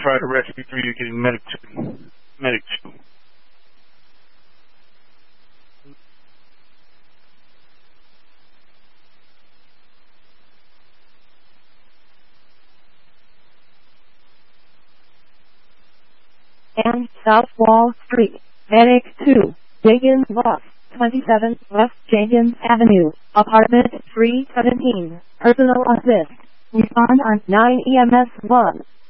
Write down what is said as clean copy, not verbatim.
firefighter rescue 3, you're getting medic 2. Medic 2. And South Wall Street, Medic 2, Jenkins Loft, 27 West Jenkins Avenue, Apartment 317, Personal Assist. Respond on 9 EMS 1.